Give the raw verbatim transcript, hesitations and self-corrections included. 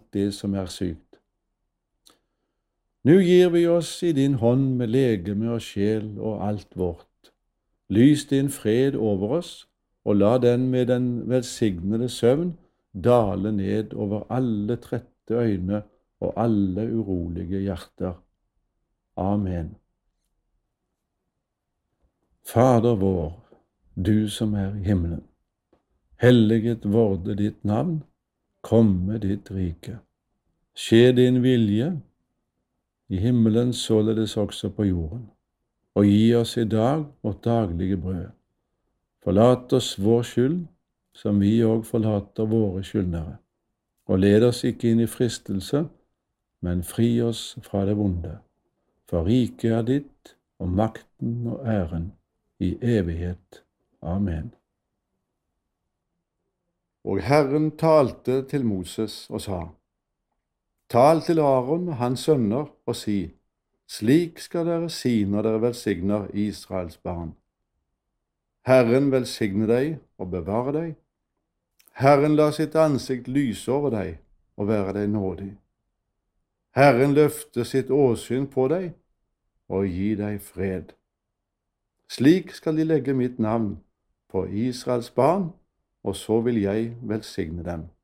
det som er sykt. Nå gir vi oss i din hånd med legeme og sjel og alt vårt. Lys din fred over oss, og la den med den velsignede søvn dale ned over alle trette øyne og alle urolige hjerter. Amen. Fader vår, du som er i himmelen. Helliget vorde ditt navn, komme ditt rike. Skje din vilje, i himmelen således også på jorden. Og gi oss i dag vårt daglige brød. Forlat oss vår skyld, som vi òg forlater våre skyldnere. Og led oss ikke inn i fristelse, men fri oss fra det vonde. For riket er ditt, og makten og æren i evighet. Amen. Og Herren talte til Moses og sa, tal til Aaron og hans sønner og si, slik skal dere si når dere velsigner Israels barn. Herren velsigne deg og bevare deg. Herren la sitt ansikt lyse over deg og være deg nådig. Herren løfte sitt åsyn på deg og gi deg fred. Slik skal de legge mitt navn på Israels barn, og så vil jeg velsigne dem.